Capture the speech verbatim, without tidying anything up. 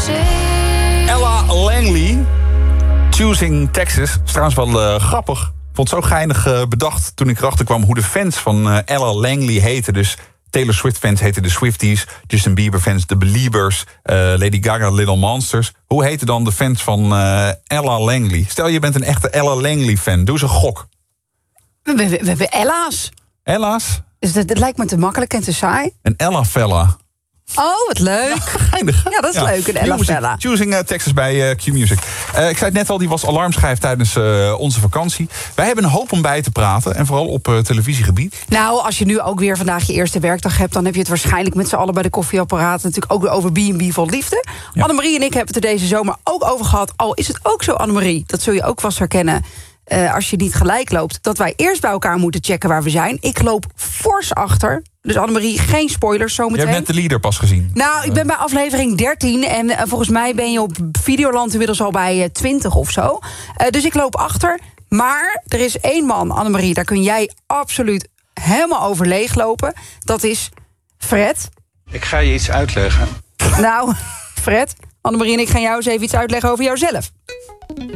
Ella Langley, Choosing Texas. Is trouwens wel uh, grappig. Ik vond het zo geinig uh, bedacht toen ik erachter kwam hoe de fans van uh, Ella Langley heten. Dus Taylor Swift fans heten de Swifties, Justin Bieber fans de Beliebers, uh, Lady Gaga Little Monsters. Hoe heten dan de fans van uh, Ella Langley? Stel je bent een echte Ella Langley fan, doe eens een gok. We, we, we hebben Ella's. Ella's? Dus dat, dat lijkt me te makkelijk en te saai. Een Ella Fella. Oh, wat leuk. Ja, geinig. Ja, dat is ja. leuk, een Ella Fella. Choosing uh, Texas bij uh, Q-Music. Uh, ik zei het net al, die was alarmschijf tijdens uh, onze vakantie. Wij hebben een hoop om bij te praten. En vooral op uh, televisiegebied. Nou, als je nu ook weer vandaag je eerste werkdag hebt, dan heb je het waarschijnlijk met z'n allen bij de koffieapparaat natuurlijk ook weer over B en B vol liefde. Ja. Annemarie en ik hebben het er deze zomer ook over gehad. Al is het ook zo, Annemarie, dat zul je ook vast herkennen. Uh, als je niet gelijk loopt, dat wij eerst bij elkaar moeten checken waar we zijn. Ik loop fors achter. Dus Annemarie, geen spoilers zometeen. Je hebt net de leader pas gezien. Nou, ik ben bij aflevering dertien. En uh, volgens mij ben je op Videoland inmiddels al bij uh, twintig of zo. Uh, dus ik loop achter. Maar er is één man, Annemarie, daar kun jij absoluut helemaal over leeglopen. Dat is Fred. Ik ga je iets uitleggen. Nou, Fred, Annemarie en ik gaan jou eens even iets uitleggen over jouzelf.